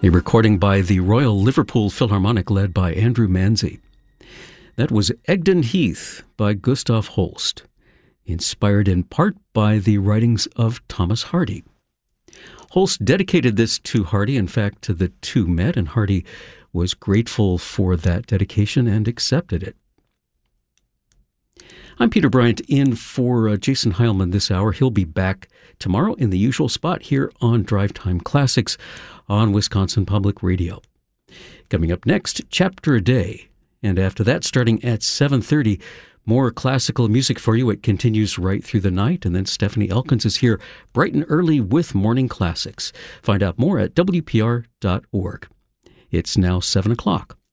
A recording by the Royal Liverpool Philharmonic led by Andrew Manzi. That was Egdon Heath by Gustav Holst, inspired in part by the writings of Thomas Hardy. Holst dedicated this to Hardy. In fact, the two met, and Hardy was grateful for that dedication and accepted it. I'm Peter Bryant in for Jason Heilman this hour. He'll be back tomorrow in the usual spot here on Drive Time Classics on Wisconsin Public Radio. Coming up next, Chapter a Day. And after that, starting at 7:30, more classical music for you. It continues right through the night. And then Stephanie Elkins is here bright and early with Morning Classics. Find out more at WPR.org. It's now 7 o'clock.